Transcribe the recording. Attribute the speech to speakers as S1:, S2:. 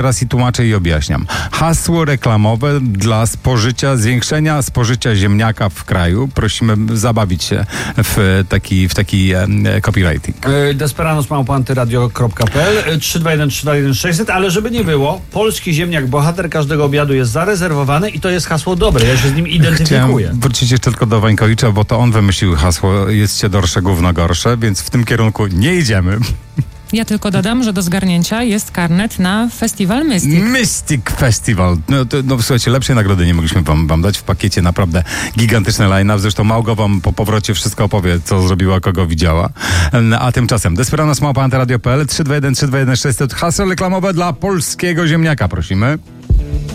S1: Raz i tłumaczę i objaśniam. Hasło reklamowe dla zwiększenia spożycia ziemniaka w kraju. Prosimy zabawić się w taki copywriting.
S2: Desperanos@antyradio.pl 321 ale żeby nie było, polski ziemniak, bohater każdego obiadu jest zarezerwowany i to jest hasło dobre. Ja się z nim identyfikuję.
S1: Chciałem wrócić jeszcze tylko do Wańkowicza, bo to on wymyślił hasło "Jedzcie dorsze, gówno gorsze", więc w tym kierunku nie idziemy.
S3: Ja tylko dodam, że do zgarnięcia jest karnet na festiwal Mystic.
S1: Mystic Festival. No słuchajcie, lepszej nagrody nie mogliśmy wam dać. W pakiecie naprawdę gigantyczny line-up. Zresztą Małgo wam po powrocie wszystko opowie, co zrobiła, kogo widziała. A tymczasem Desperanos@antyradio.pl 321 321 600 hasło reklamowe dla polskiego ziemniaka. Prosimy.